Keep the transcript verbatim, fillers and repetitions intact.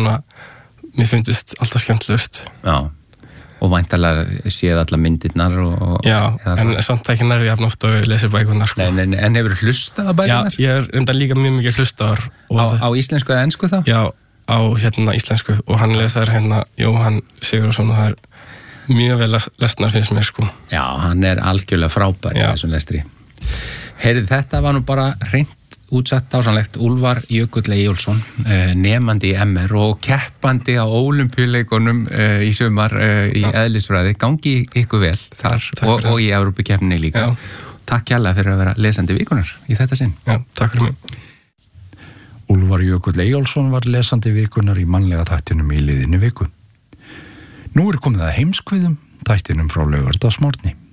svona mér finnst alltaf skemmtilegust. Já, og væntanlega séð allar myndirnar og... og Já, en hvað? Samt ekki nærri jafn oft og lesi bækurnar, sko. Nei, nei, en hefur hlustað á bækurnar? Já, ég er enda líka mjög mikið hlustaðar. Á, á íslensku eða ensku þá? Já, á hérna íslensku og hann lesar hérna Jóhann Sigurðsson og það er mjög vel lesnar finnst mér, sko. Já, hann er algjörlega frábær í þessum lestri. Heyrið, þetta var nú bara hreint útsett dásanlegt. Úlfar Jökull Eyjólfsson, nemandi í M R og keppandi á Ólympíuleikunum í sumar í eðlisfræði. Gangi ykkur vel þar og, og í Evrópukeppninni líka. Já. Takk kærlega fyrir að vera lesandi vikunar í þetta sinn. Já, takk fyrir mig. Úlfar Jökull Eyjólfsson var lesandi vikunar í mannlega þættinum í liðinni viku. Nú er komið að heimskviðum, þættinum frá laugardagsmorgni.